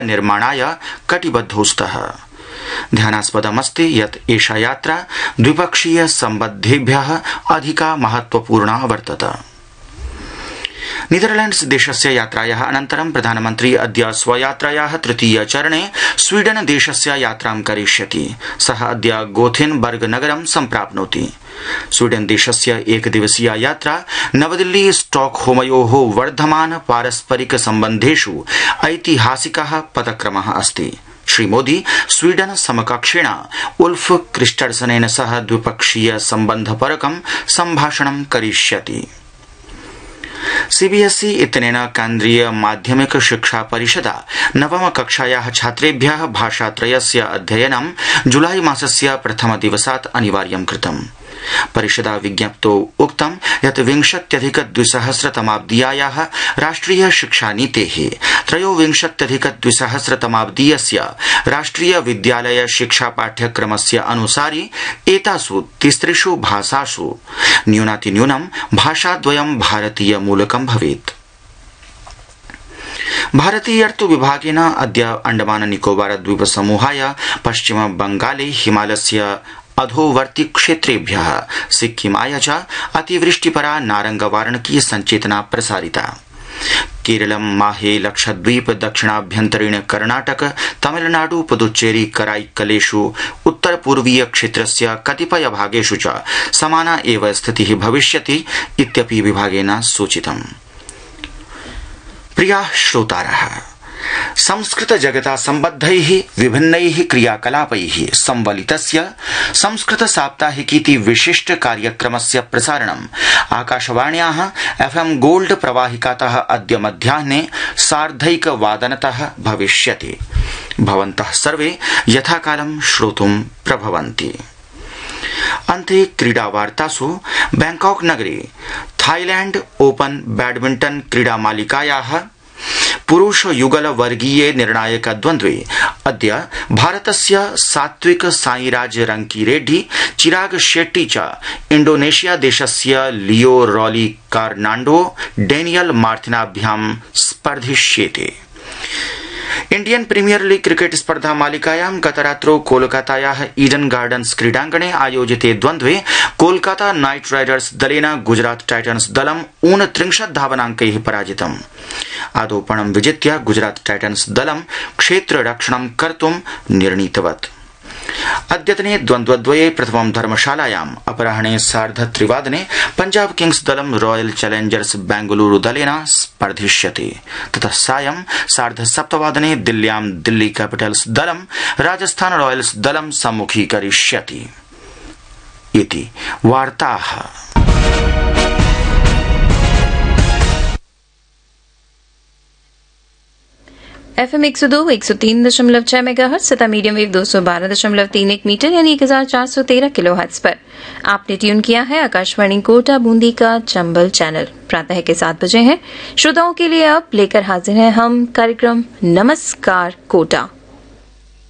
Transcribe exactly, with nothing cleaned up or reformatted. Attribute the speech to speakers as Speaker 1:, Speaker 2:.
Speaker 1: निर्माणाय कटिबद्धौ स्तः। ध्यानास्पदमस्ति यत् एषा यात्रा द्विपक्षीय सम्बद्धेभ्यः अधिका महत्वपूर्णा वर्तते। नीदरलैंड्स देशस्य यात्रायाः अनन्तरं प्रधानमन्त्री अद्य स्वयात्रायाः तृतीय चरणे स्वीडन देशस्य यात्रां करिष्यति। सः अद्य गोथेनबर्ग नगरं सम्प्राप्नोति। स्वीडन देशस्य एकदिवसीया यात्रा नवदिल्ली स्टॉकहोमयोः वर्धमान पारस्परिक सम्बन्धेषु ऐतिहासिकः पदक्रमः अस्ति। श्री मोदी स्वीडन समकक्षेण उल्फ क्रिस्टर्सनेन सह द्विपक्षीय सम्बन्धपरकं सम्भाषणं करिष्यति। सीबीएसई इत्यनेन केन्द्रीय माध्यमिक शिक्षा परिषदा नवम कक्षायाः छात्रेभ्यः भाषात्रयस्य अध्ययनं जुलाई मासस्य प्रथम दिवसात् अनिवार्यं कृतम्। परिषदा विज्ञप्तौ उक्तं यत् विंशत्यधिक द्विसहस्रतमाब्दीयायाः राष्ट्रिय शिक्षानीतेः त्रयोविंशत्यधिक द्विसहस्रतमाब्दीयस्य राष्ट्रिय विद्यालय शिक्षा पाठ्यक्रमस्य अनुसारि एतासु तिसृषु भाषासु न्यूनातिन्यूनं भाषाद्वयं भारतीय मूलकं भवेत्। भारतीयर्तु विभागेन अद्य अंडमान निकोबार द्वीप समूहाय पश्चिम बंगाले हिमालयस्य अधोवर्ती क्षेत्रेभ्यः सिक्किमाय च अतिवृष्टिपरा नारंगवारणकीय संचेतना प्रसारिता। केरलं माहे लक्षद्वीप दक्षिणाभ्यन्तरीण कर्णाटक तमिलनाडु पुदुच्चेरी कराईकलेषु उत्तरपूर्वीय क्षेत्रस्य कतिपय भागेषु च समाना एव स्थितिः भविष्यति इत्यपि विभागेन सूचितम्। प्रियाः श्रोतारः, संस्कृत जगता सम्बद्धैः विभिन्नैः क्रियाकलापैः संवलितस्य संस्कृत साप्ताहिकीति विशिष्ट कार्यक्रमस्य प्रसारणम् आकाशवाण्याः एफएम गोल्ड प्रवाहिकातः अद्य मध्याह्ने सार्धैकवादनतः भविष्यति। भवन्तः सर्वे यथाकालं श्रोतुं प्रभवन्ति। अन्ते क्रीडावार्तासु बैंकॉक नगरे थाईलैंड ओपन बैडमिंटन क्रीडामालिकायाः पुरुष युगल वर्गीये निर्णायक द्वन्द्वे अद्य भारतस्य सात्विक साईराज रंकीरेड्डी चिराग शेट्टी च इंडोनेशिया देशस्य लियो really कार्नांडो Daniel मार्टिनाभ्यां स्पर्धिष्येते। Indian premiere league cricket स्पर्धा मालिकायां गतरात्रौ कोलकातायाः ईडन गार्डन्स क्रीडाङ्गणे आयोजिते द्वन्द्वे कोलकाता नाइट राइडर्स दलेन गुजरात टाइटन्स दलम् ऊनत्रिंशत् धावनाङ्कैः पराजितम्। आदौ विजित्य गुजरात टाइटन्स दलं क्षेत्ररक्षणं कर्तुं निर्णीतवत्। अद्यतने द्वन्द्वद्वये प्रथमं धर्मशालायाम् अपराह्ने सार्धत्रिवादने पंजाब किंग्स दलं रॉयल चैलेंजर्स बेंगलुरु दलेन स्पर्धिष्यति। ततः सायं सार्धसप्तवादने दिल्ल्यां दिल्ली कैपिटल्स दलं राजस्थान रॉयल्स दलं सम्मुखीकरिष्यति। इति वार्ताः।
Speaker 2: एफ एम एक सौ दो एक सौ तीन दशमलव छह मेगाहर्ट्ज तथा मीडियम वेव दो सौ बारह दशमलव तीन एक मीटर यानी एक हजार चार सौ तेरह किलो हर्ट्ज पर आपने ट्यून किया है आकाशवाणी कोटा बूंदी का चंबल चैनल। प्रातः के सात बजे हैं। श्रोताओं के लिए अब लेकर हाजिर हैं हम कार्यक्रम नमस्कार कोटा।